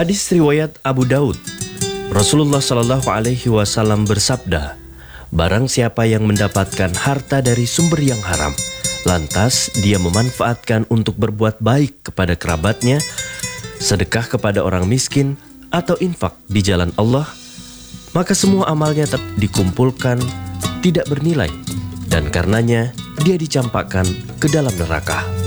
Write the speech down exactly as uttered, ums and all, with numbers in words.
Hadis riwayat Abu Daud. Rasulullah Shallallahu Alaihi Wasallam bersabda, barang siapa yang mendapatkan harta dari sumber yang haram, lantas dia memanfaatkan untuk berbuat baik kepada kerabatnya, sedekah kepada orang miskin, atau infak di jalan Allah, maka semua amalnya tetap dikumpulkan tidak bernilai, dan karenanya dia dicampakkan ke dalam neraka.